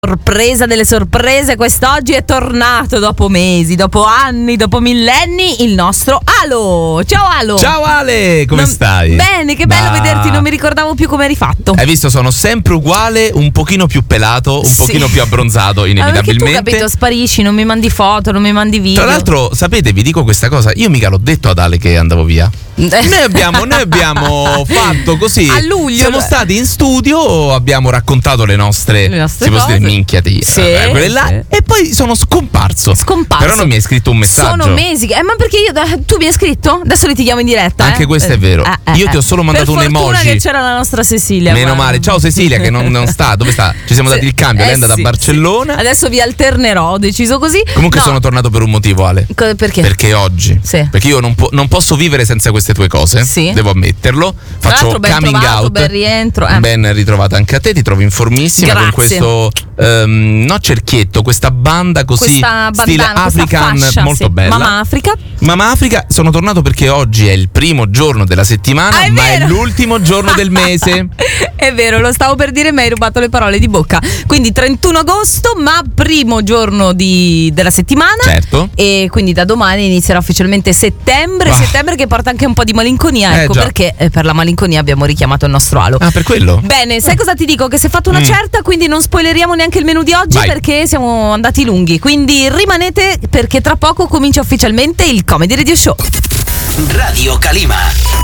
Sorpresa delle sorprese, quest'oggi è tornato dopo mesi, dopo anni, dopo millenni il nostro Alo. Ciao Alo. Ciao Ale, come stai? Bene, che bello vederti, non mi ricordavo più come eri fatto. Hai visto, sono sempre uguale, un pochino più pelato, un pochino più abbronzato inevitabilmente. Perché tu, capito, sparisci, non mi mandi foto, non mi mandi video. Tra l'altro, sapete, vi dico questa cosa, io mica l'ho detto ad Ale che andavo via. Noi abbiamo fatto così. A luglio siamo stati in studio, abbiamo raccontato le nostre cose. si può dire minchiati, sì, quelle là, sì. e poi sono scomparso. Però non mi hai scritto un messaggio. Sono mesi ma perché tu mi hai scritto? Adesso litighiamo in diretta. Anche questo è vero. Io ti ho solo mandato un emoji. Per fortuna che c'era la nostra Cecilia. Meno male. Ciao Cecilia, che non sta. Dove sta? Ci siamo dati il cambio. Lei è andata a Barcellona. Adesso vi alternerò, ho deciso così. Comunque sono tornato per un motivo, Ale. Perché? Perché oggi. Sì. Perché io non posso vivere senza queste tue cose. Sì. Devo ammetterlo. Faccio coming out. Ben rientro. Ben ritrovata anche a te. Ti trovo informissima. Grazie. Con questo cerchietto, questa banda così stile African, fascia, molto bella. Mamma Africa. Sono tornato perché oggi è il primo giorno della settimana, ma è l'ultimo giorno del mese. È vero, lo stavo per dire, mi hai rubato le parole di bocca. Quindi 31 agosto, ma primo giorno della settimana. Certo. E quindi da domani inizierà ufficialmente settembre. Settembre che porta anche un po' di malinconia. Ecco perché per la malinconia abbiamo richiamato il nostro Alo. Ah, per quello? Bene, sai cosa ti dico? Che si è fatto una certa, quindi non spoileriamo neanche il menù di oggi. Vai. Perché siamo andati lunghi. Quindi rimanete, perché tra poco comincia ufficialmente il Comedy Radio Show. Radio Calima.